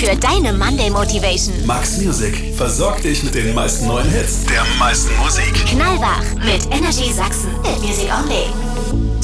für deine Monday Motivation. Max Music versorgt dich mit den meisten neuen Hits, der meisten Musik. Knallwach mit Energy Sachsen. Hit Music Only.